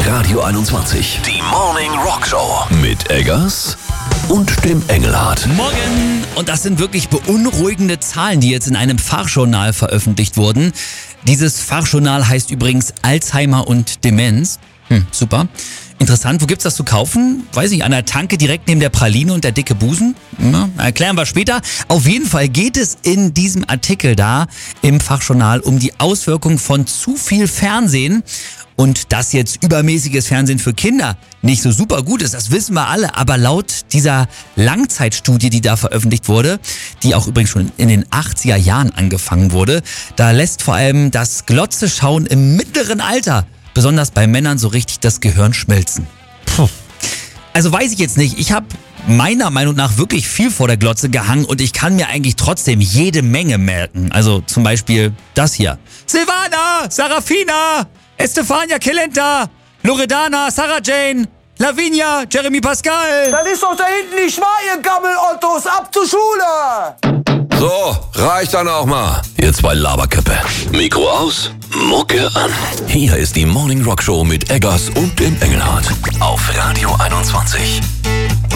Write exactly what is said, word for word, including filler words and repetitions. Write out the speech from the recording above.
Radio einundzwanzig. Die Morning Rock Show mit Eggers und dem Engelhardt. Morgen! Und das sind wirklich beunruhigende Zahlen, die jetzt in einem Fachjournal veröffentlicht wurden. Dieses Fachjournal heißt übrigens Alzheimer und Demenz. Hm, super. Interessant, wo gibt's das zu kaufen? Weiß ich, an der Tanke direkt neben der Praline und der dicke Busen? Na, erklären wir später. Auf jeden Fall geht es in diesem Artikel da im Fachjournal um die Auswirkungen von zu viel Fernsehen. Und dass jetzt übermäßiges Fernsehen für Kinder nicht so super gut ist, das wissen wir alle. Aber laut dieser Langzeitstudie, die da veröffentlicht wurde, die auch übrigens schon in den achtziger Jahren angefangen wurde, da lässt vor allem das Glotzeschauen im mittleren Alter besonders bei Männern so richtig das Gehirn schmelzen. Puh. Also weiß ich jetzt nicht. Ich habe meiner Meinung nach wirklich viel vor der Glotze gehangen und ich kann mir eigentlich trotzdem jede Menge merken. Also zum Beispiel das hier. Silvana, Sarafina, Estefania Kelenta, Loredana, Sarah Jane, Lavinia, Jeremy Pascal. Das ist doch da hinten nicht wahr, ihr Gammel-Ottos. Ab zur Schule! So, reicht dann auch mal. Ihr zwei Laberköppe. Mikro aus, Mucke an. Hier ist die Morning Rock Show mit Eggers und dem Engelhardt. Auf Radio einundzwanzig.